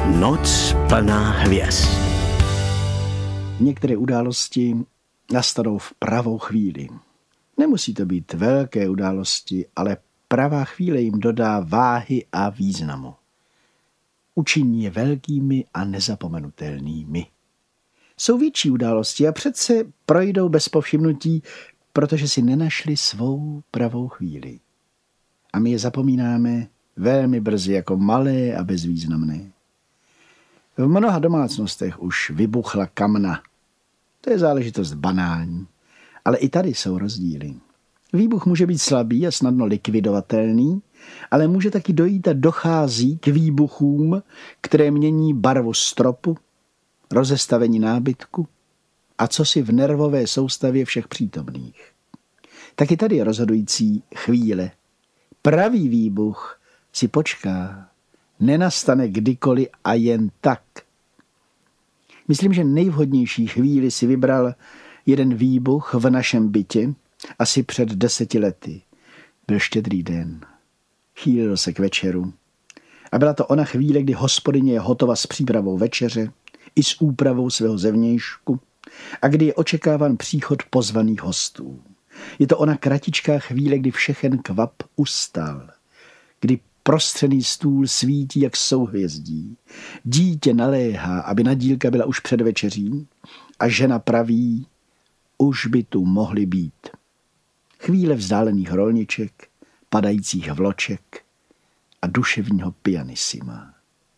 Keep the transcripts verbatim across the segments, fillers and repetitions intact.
Noc plná hvězd. Některé události nastanou v pravou chvíli. Nemusí to být velké události, ale pravá chvíle jim dodá váhy a významu. Učiní je velkými a nezapomenutelnými. Jsou větší události a přece projdou bez povšimnutí, protože si nenašli svou pravou chvíli. A my je zapomínáme velmi brzy jako malé a bezvýznamné. V mnoha domácnostech už vybuchla kamna. To je záležitost banální, ale i tady jsou rozdíly. Výbuch může být slabý a snadno likvidovatelný, ale může taky dojít a dochází k výbuchům, které mění barvu stropu, rozestavení nábytku a cosi v nervové soustavě všech přítomných. Taky tady je rozhodující chvíle. Pravý výbuch si počká, nenastane kdykoliv a jen tak. Myslím, že nejvhodnější chvíli si vybral jeden výbuch v našem bytě asi před deseti lety. Byl štědrý den. Chýlil se k večeru. A byla to ona chvíle, kdy hospodyně je hotova s přípravou večeře i s úpravou svého zevnějšku a kdy je očekáván příchod pozvaných hostů. Je to ona kratičká chvíle, kdy všechen kvap ustal, kdy prostřený stůl svítí jak souhvězdí. Dítě naléhá, aby nadílka byla už před večeří a žena praví, už by tu mohly být. Chvíle vzdálených rolniček, padajících vloček a duševního pianissima.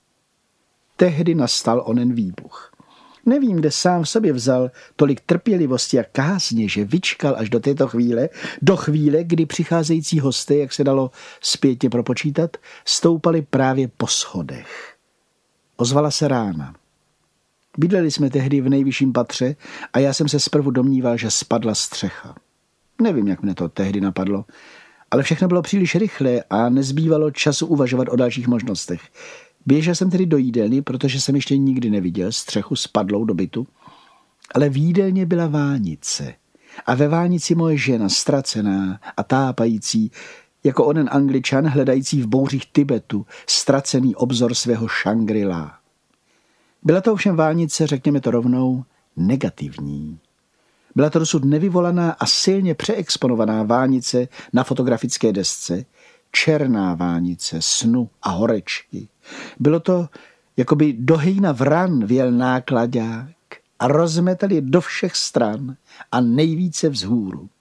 Tehdy nastal onen výbuch. Nevím, kde sám v sobě vzal tolik trpělivosti a kázně, že vyčkal až do této chvíle, do chvíle, kdy přicházející hosté, jak se dalo zpětně propočítat, stoupali právě po schodech. Ozvala se rána. Bydleli jsme tehdy v nejvyšším patře a já jsem se zprvu domníval, že spadla střecha. Nevím, jak mne to tehdy napadlo, ale všechno bylo příliš rychlé a nezbývalo času uvažovat o dalších možnostech. Běžel jsem tedy do jídelny, protože jsem ještě nikdy neviděl střechu spadlou do bytu, ale v jídelně byla vánice a ve vánici moje žena ztracená a tápající, jako onen Angličan hledající v bouřích Tibetu ztracený obzor svého Shangri-La. Byla to ovšem vánice, řekněme to rovnou, negativní. Byla to dosud nevyvolaná a silně přeexponovaná vánice na fotografické desce, černá vánice, snu a horečky. Bylo to, jako by do hejna vran vjel náklaďák a rozmetal je do všech stran a nejvíce vzhůru.